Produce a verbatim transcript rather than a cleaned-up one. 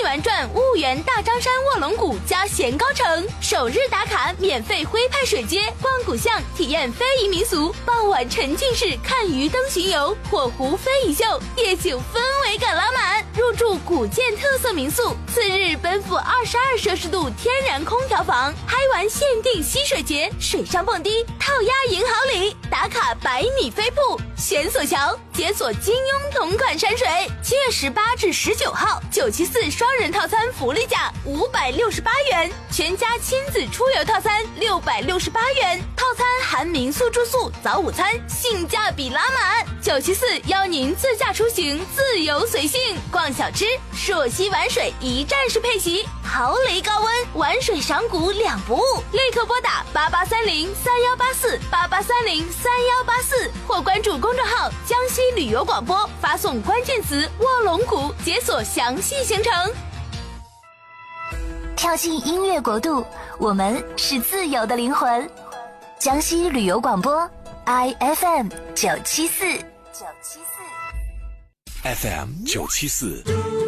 玩转婺源大张山卧龙谷加咸高城，首日打卡免费徽派水街，逛古巷体验非遗民俗，傍晚沉浸式看鱼灯巡游，火湖非遗秀，夜景氛围感拉满。入住古建特色民宿，次日奔赴二十二摄氏度天然空调房，嗨玩限定吸水节，水上蹦迪，套鸭银好礼，打卡百米飞瀑，悬索桥，解锁金庸同款山水。七月十八至十九号，九七四双人套餐福利价五百六十八元，全家亲子出游套餐六百六十八元，套餐含民宿住宿、早午餐，性价比拉满。九七四邀您自驾出行，自由随性，逛小吃，朔溪玩水一站式配席，豪雷高温，玩水赏古两不误。立刻拨打八八三零三幺八四八八三零三幺八四，或关注公众号江西旅游广播，发送关键词卧龙谷，解锁详细行程。 跳进音乐国度，我们是自由的灵魂。江西旅游广播 I F M 九七四 九七四 F M 九七四。